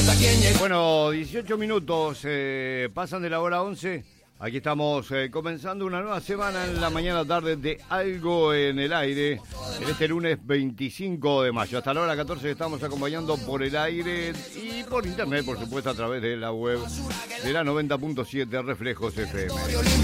Bueno, 18 minutos pasan de la hora 11. Aquí estamos comenzando una nueva semana en la mañana tarde de Algo en el Aire. En este lunes 25 de mayo. Hasta la hora 14 estamos acompañando por el aire y por internet, por supuesto, a través de la web de la 90.7 Reflejos FM.